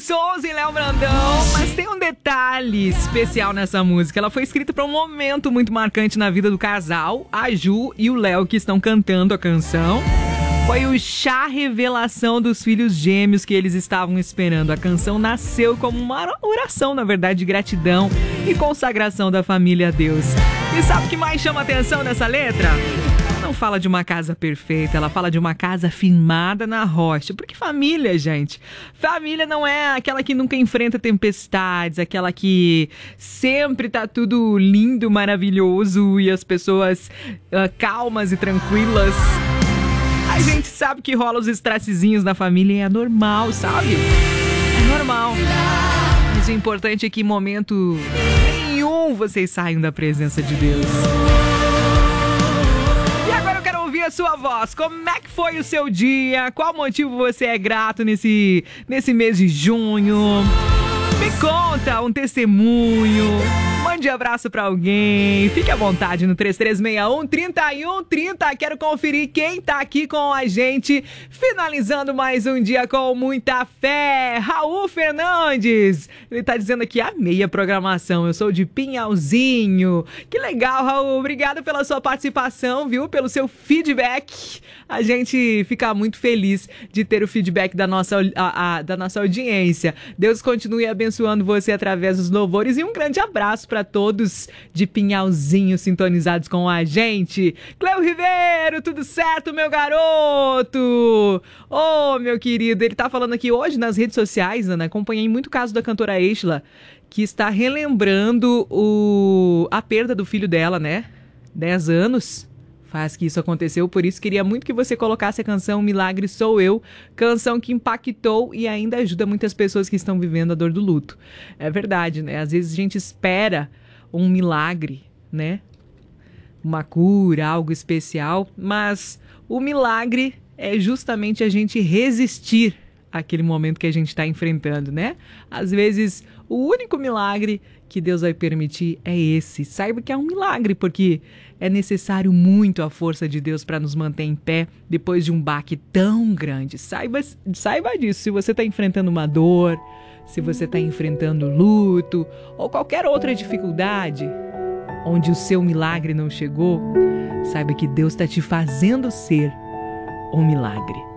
Souza e Léo Brandão. Mas tem um detalhe especial nessa música. Ela foi escrita para um momento muito marcante na vida do casal, a Ju e o Léo, que estão cantando a canção. Foi o chá revelação dos filhos gêmeos que eles estavam esperando. A canção nasceu como uma oração, na verdade, de gratidão e consagração da família a Deus. E sabe o que mais chama atenção nessa letra? Ela não fala de uma casa perfeita, ela fala de uma casa firmada na rocha. Porque família, gente, família não é aquela que nunca enfrenta tempestades, aquela que sempre tá tudo lindo, maravilhoso e as pessoas calmas e tranquilas. A gente sabe que rola os estressezinhos na família e é normal, sabe? É normal. Mas o importante é que em momento nenhum vocês saiam da presença de Deus. E agora eu quero ouvir a sua voz. Como é que foi o seu dia? Qual motivo você é grato nesse mês de junho? Me conta um testemunho. Mande abraço pra alguém. Fique à vontade no 3361-3130. Quero conferir quem tá aqui com a gente. Finalizando mais um dia com muita fé. Raul Fernandes. Ele tá dizendo aqui, amei a programação. Eu sou de Pinhalzinho. Que legal, Raul. Obrigado pela sua participação, viu? Pelo seu feedback. A gente fica muito feliz de ter o feedback da nossa audiência. Deus continue abençoando você através dos louvores e um grande abraço para todos de Pinhalzinho sintonizados com a gente. Cleo Ribeiro, tudo certo, meu garoto? Ô, meu querido, ele tá falando aqui hoje nas redes sociais, Ana, acompanhei muito o caso da cantora Eishla, que está relembrando a perda do filho dela, né? 10 anos faz que isso aconteceu, por isso queria muito que você colocasse a canção Milagre Sou Eu, canção que impactou e ainda ajuda muitas pessoas que estão vivendo a dor do luto. É verdade, né? Às vezes a gente espera um milagre, né? Uma cura, algo especial, mas o milagre é justamente a gente resistir àquele momento que a gente está enfrentando, né? Às vezes o único milagre que Deus vai permitir é esse. Saiba que é um milagre, porque é necessário muito a força de Deus para nos manter em pé depois de um baque tão grande. Saiba disso. Se você está enfrentando uma dor, se você está enfrentando luto ou qualquer outra dificuldade onde o seu milagre não chegou, saiba que Deus está te fazendo ser um milagre.